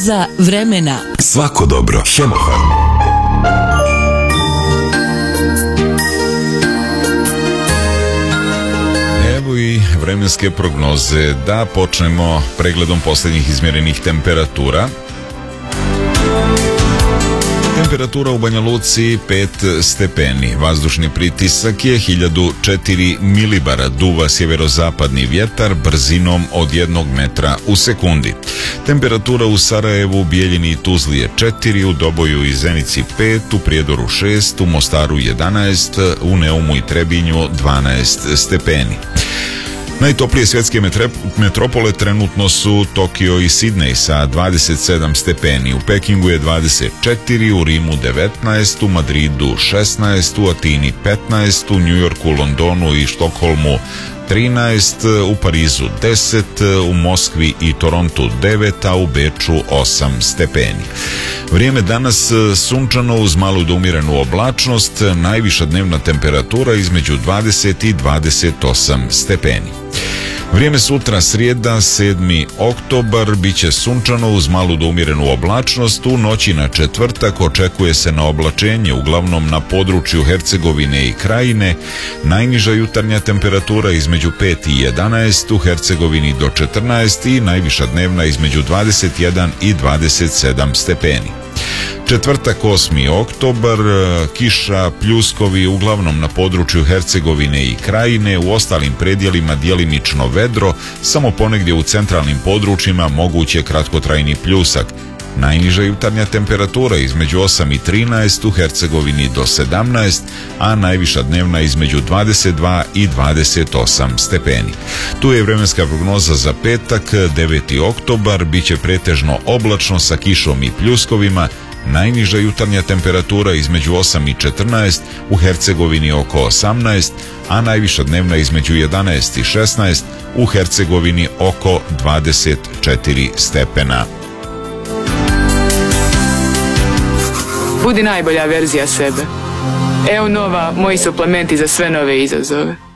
Za vremena. Svako dobro. Hemofarm. Evo i vremenske prognoze. Da počnemo pregledom posljednjih izmjerenih temperatura. Temperatura u Banja Luci 5 stepeni, vazdušni pritisak je 1004 milibara, duva sjeverozapadni vjetar brzinom od 1 metra u sekundi. Temperatura u Sarajevu, Bijeljini i Tuzli je 4, u Doboju i Zenici 5, u Prijedoru 6, u Mostaru 11, u Neumu i Trebinju 12 stepeni. Najtoplije svjetske metropole trenutno su Tokio i Sidnej sa 27 stepeni, u Pekingu je 24, u Rimu 19, u Madridu 16, u Atini 15, u Njujorku, Londonu i Štokholmu 13, u Parizu 10, u Moskvi i Torontu 9, a u Beču 8 stepeni. Vrijeme danas sunčano uz malu do umjerenu oblačnost, najviša dnevna temperatura između 20 i 28 stepeni. Vrijeme sutra srijeda 7. oktobar bit će sunčano uz malu do umjerenu oblačnost, u noći na četvrtak očekuje se na oblačenje uglavnom na području Hercegovine i Krajine, najniža jutarnja temperatura između 5 i 11, u Hercegovini do 14 i najviša dnevna između 21 i 27 stepeni. Četvrtak 8. oktobar, kiša, pljuskovi uglavnom na području Hercegovine i Krajine, u ostalim predjelima djelimično vedro, samo ponegdje u centralnim područjima moguće kratkotrajni pljusak. Najniža jutarnja temperatura između 8 i 13, u Hercegovini do 17, a najviša dnevna između 22 i 28 stepeni. Tu je vremenska prognoza za petak 9. oktobar, bit će pretežno oblačno sa kišom i pljuskovima, najniža jutarnja temperatura između 8 i 14, u Hercegovini oko 18, a najviša dnevna između 11 i 16, u Hercegovini oko 24 stepena. Budi najbolja verzija sebe. Evo Nova, moji suplementi za sve nove izazove.